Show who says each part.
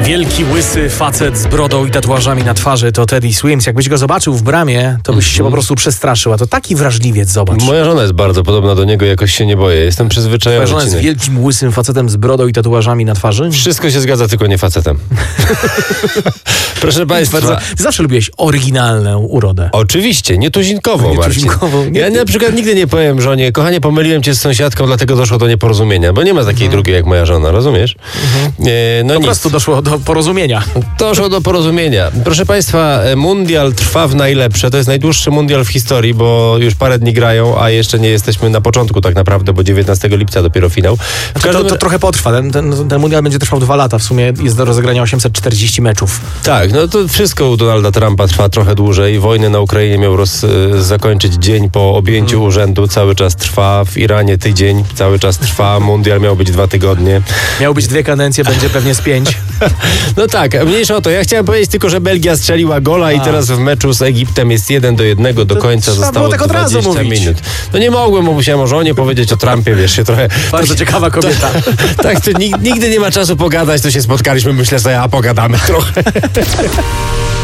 Speaker 1: Wielki, łysy facet z brodą i tatuażami na twarzy to Teddy Swims. Jakbyś go zobaczył w bramie, to byś się po prostu przestraszył. A to taki wrażliwiec, zobacz.
Speaker 2: Moja żona jest bardzo podobna do niego, jakoś się nie boję. Jestem przyzwyczajony.
Speaker 1: Twoja żona jest wielkim, łysym facetem z brodą i tatuażami na twarzy?
Speaker 2: Wszystko się zgadza, tylko nie facetem. Proszę państwa.
Speaker 1: Ty zawsze lubiłeś oryginalną urodę.
Speaker 2: Oczywiście, nietuzinkową, Marcin. Ja na przykład nigdy nie powiem żonie, kochanie, pomyliłem cię z sąsiadką, dlatego doszło do nieporozumienia, bo nie ma takiej drugiej jak moja żona, rozumiesz? No
Speaker 1: po prostu doszło do porozumienia.
Speaker 2: Doszło do porozumienia. Proszę państwa, mundial trwa w najlepsze. To jest najdłuższy mundial w historii, bo już parę dni grają, a jeszcze nie jesteśmy na początku tak naprawdę, bo 19 lipca dopiero finał.
Speaker 1: To trochę potrwa. Ten mundial będzie trwał 2 lata. W sumie jest do rozegrania 840 meczów.
Speaker 2: Tak, no to wszystko u Donalda Trumpa trwa trochę dłużej. Wojnę na Ukrainie miał zakończyć dzień po objęciu urzędu. Cały czas trwa. W Iranie tydzień. Cały czas trwa. Mundial miał być 2 tygodnie.
Speaker 1: Miał być 2 kadencje, będzie pewnie z 5.
Speaker 2: No tak, mniejsza o to. Ja chciałem powiedzieć tylko, że Belgia strzeliła gola i teraz w meczu z Egiptem jest 1-1 do końca. Zostało
Speaker 1: tak
Speaker 2: 20 minut. No nie mogłem, bo musiałem o żonie powiedzieć, o Trumpie, wiesz, się trochę...
Speaker 1: Bardzo ciekawa kobieta.
Speaker 2: Tak, to nigdy nie ma czasu pogadać, to się spotkaliśmy, myślę sobie, a pogadamy trochę.